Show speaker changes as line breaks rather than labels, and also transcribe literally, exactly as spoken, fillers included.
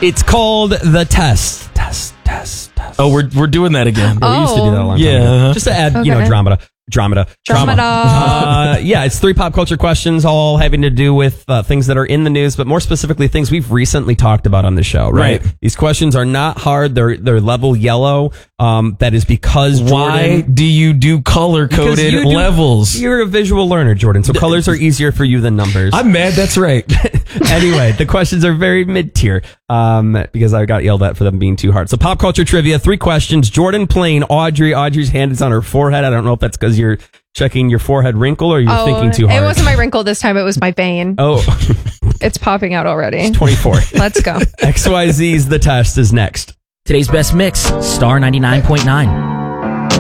It's called The Test. Test, test, test.
Oh, we're we're doing that again.
Yeah, we used to do that a long time
Yeah.
ago. Just to add, you know,
Okay.
dramata. Dramata. Drama.
Dramata.
Uh, yeah, it's three pop culture questions, all having to do with uh, things that are in the news, but more specifically, things we've recently talked about on the show, right?
Right.
These questions are not hard. They're they're level yellow. Um, that is because
Why
Jordan,
do you do color
because
coded
you do-
levels?
You're a visual learner, Jordan, so colors are easier for you than numbers.
I'm mad. That's right.
Anyway, the questions are very mid-tier um, because I got yelled at for them being too hard. So pop culture trivia, three questions. Jordan playing Audrey. Audrey's hand is on her forehead. I don't know if that's because you're checking your forehead wrinkle or you're
Oh,
thinking too hard.
it wasn't my wrinkle this time. It was my vein.
Oh,
It's popping out already.
twenty-four.
Let's go.
X Y Z's The Test is next.
Today's best mix, Star ninety-nine point nine.